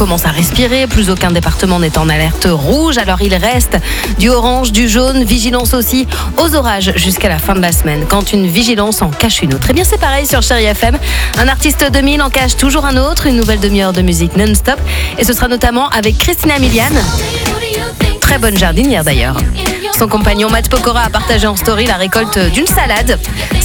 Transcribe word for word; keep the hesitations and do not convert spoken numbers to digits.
commence à respirer, plus aucun département n'est en alerte rouge, alors il reste du orange, du jaune, vigilance aussi aux orages jusqu'à la fin de la semaine, quand une vigilance en cache une autre. Et bien c'est pareil sur Chérie F M, un artiste deux mille en cache toujours un autre, une nouvelle demi-heure de musique non-stop, et ce sera notamment avec Christina Milian, très bonne jardinière d'ailleurs. Son compagnon Matt Pokora a partagé en story la récolte d'une salade.